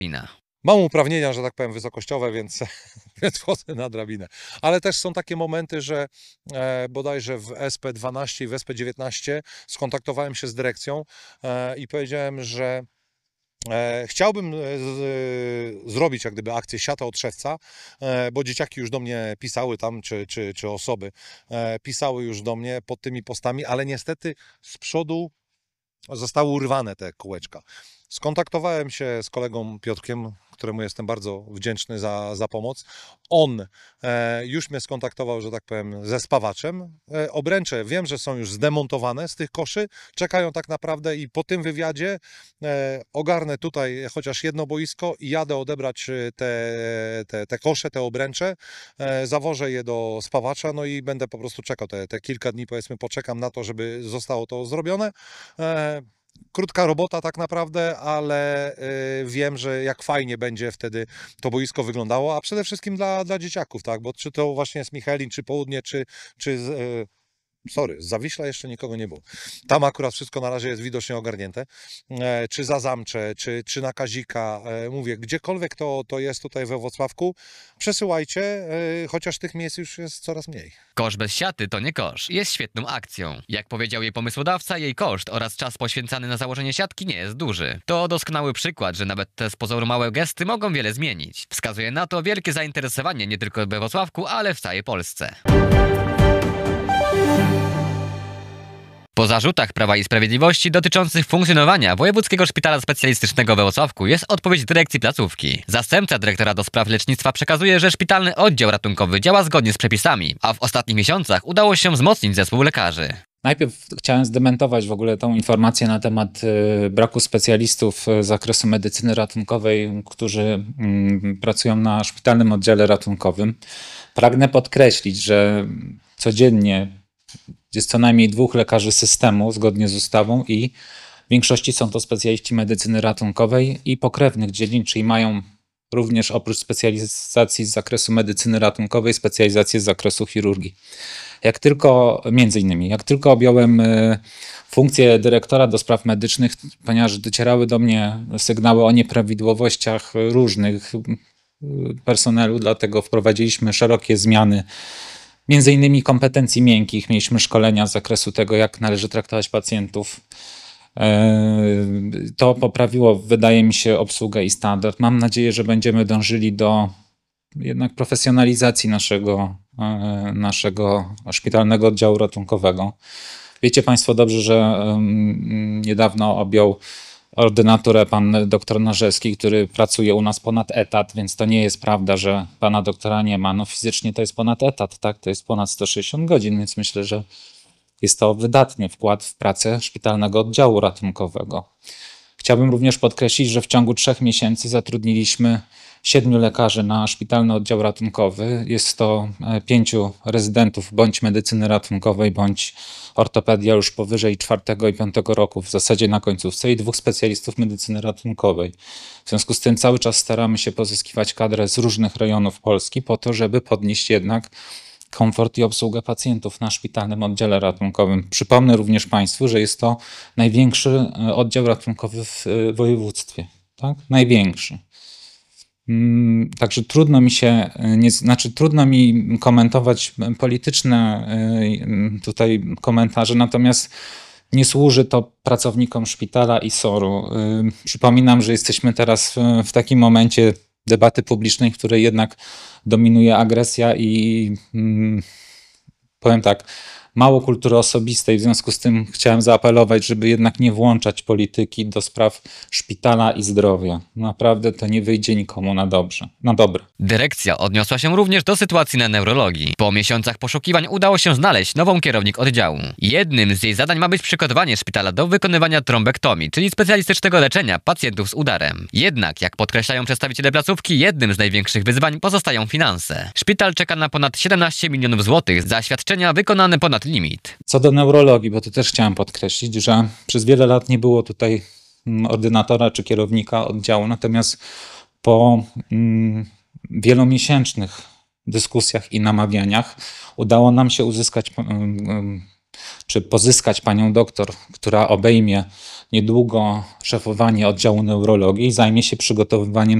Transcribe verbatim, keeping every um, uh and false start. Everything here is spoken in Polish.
drabina. Mam uprawnienia, że tak powiem, wysokościowe, więc, więc wchodzę na drabinę. Ale też są takie momenty, że e, bodajże w S P dwanaście i w S P dziewiętnaście skontaktowałem się z dyrekcją e, i powiedziałem, że E, chciałbym e, z, zrobić jak gdyby akcję siata od szewca, e, bo dzieciaki już do mnie pisały tam, czy, czy, czy osoby e, pisały już do mnie pod tymi postami, ale niestety z przodu zostały urwane te kółeczka. Skontaktowałem się z kolegą Piotrkiem, któremu jestem bardzo wdzięczny za, za pomoc. On e, już mnie skontaktował, że tak powiem, ze spawaczem. E, obręcze wiem, że są już zdemontowane z tych koszy, czekają tak naprawdę i po tym wywiadzie e, ogarnę tutaj chociaż jedno boisko i jadę odebrać te, te, te kosze, te obręcze, e, zawożę je do spawacza, no i będę po prostu czekał te, te kilka dni, powiedzmy, poczekam na to, żeby zostało to zrobione. E, Krótka robota tak naprawdę, ale y, wiem, że jak fajnie będzie wtedy to boisko wyglądało, a przede wszystkim dla, dla dzieciaków, tak, bo czy to właśnie jest Michelin, czy Południe, czy, czy y, sorry, z Zawiśla jeszcze nikogo nie było. Tam akurat wszystko na razie jest widocznie ogarnięte. E, czy za Zamcze, czy, czy na Kazika, e, mówię, gdziekolwiek to, to jest tutaj we Włocławku, przesyłajcie, e, chociaż tych miejsc już jest coraz mniej. Kosz bez siaty to nie kosz. Jest świetną akcją. Jak powiedział jej pomysłodawca, jej koszt oraz czas poświęcany na założenie siatki nie jest duży. To doskonały przykład, że nawet te z pozoru małe gesty mogą wiele zmienić. Wskazuje na to wielkie zainteresowanie nie tylko we Włocławku, ale w całej Polsce. Po zarzutach Prawa i Sprawiedliwości dotyczących funkcjonowania Wojewódzkiego Szpitala Specjalistycznego we Włocławku jest odpowiedź dyrekcji placówki. Zastępca dyrektora do spraw lecznictwa przekazuje, że szpitalny oddział ratunkowy działa zgodnie z przepisami, a w ostatnich miesiącach udało się wzmocnić zespół lekarzy. Najpierw chciałem zdementować w ogóle tą informację na temat braku specjalistów z zakresu medycyny ratunkowej, którzy pracują na szpitalnym oddziale ratunkowym. Pragnę podkreślić, że codziennie jest co najmniej dwóch lekarzy systemu zgodnie z ustawą i w większości są to specjaliści medycyny ratunkowej i pokrewnych dziedzin, czyli mają również oprócz specjalizacji z zakresu medycyny ratunkowej specjalizację z zakresu chirurgii. Jak tylko, między innymi, jak tylko objąłem funkcję dyrektora do spraw medycznych, ponieważ docierały do mnie sygnały o nieprawidłowościach różnych personelu, dlatego wprowadziliśmy szerokie zmiany między innymi kompetencji miękkich. Mieliśmy szkolenia z zakresu tego, jak należy traktować pacjentów. To poprawiło, wydaje mi się, obsługę i standard. Mam nadzieję, że będziemy dążyli do jednak profesjonalizacji naszego, naszego szpitalnego oddziału ratunkowego. Wiecie Państwo dobrze, że niedawno objął ordynaturę pan doktor Narzewski, który pracuje u nas ponad etat, więc to nie jest prawda, że pana doktora nie ma. No fizycznie to jest ponad etat, tak? To jest ponad sto sześćdziesiąt godzin, więc myślę, że jest to wydatny wkład w pracę szpitalnego oddziału ratunkowego. Chciałbym również podkreślić, że w ciągu trzech miesięcy zatrudniliśmy siedmiu lekarzy na szpitalny oddział ratunkowy. Jest to pięciu rezydentów bądź medycyny ratunkowej, bądź ortopedia już powyżej czwartego i piątego roku, w zasadzie na końcówce, i dwóch specjalistów medycyny ratunkowej. W związku z tym cały czas staramy się pozyskiwać kadrę z różnych rejonów Polski po to, żeby podnieść jednak komfort i obsługę pacjentów na szpitalnym oddziale ratunkowym. Przypomnę również Państwu, że jest to największy oddział ratunkowy w województwie. Tak? Największy. Także trudno mi się, nie, znaczy trudno mi komentować polityczne tutaj komentarze, natomiast nie służy to pracownikom szpitala i soru. Przypominam, że jesteśmy teraz w, w takim momencie debaty publicznej, w której jednak dominuje agresja i hmm, powiem tak, mało kultury osobistej. W związku z tym chciałem zaapelować, żeby jednak nie włączać polityki do spraw szpitala i zdrowia. Naprawdę to nie wyjdzie nikomu na dobrze, na dobre. Dyrekcja odniosła się również do sytuacji na neurologii. Po miesiącach poszukiwań udało się znaleźć nową kierownik oddziału. Jednym z jej zadań ma być przygotowanie szpitala do wykonywania trombektomii, czyli specjalistycznego leczenia pacjentów z udarem. Jednak, jak podkreślają przedstawiciele placówki, jednym z największych wyzwań pozostają finanse. Szpital czeka na ponad siedemnaście milionów złotych za świadczenia wykonane ponad limit. Co do neurologii, bo to też chciałem podkreślić, że przez wiele lat nie było tutaj ordynatora czy kierownika oddziału, natomiast po mm, wielomiesięcznych dyskusjach i namawianiach udało nam się uzyskać czy pozyskać panią doktor, która obejmie niedługo szefowanie oddziału neurologii i zajmie się przygotowywaniem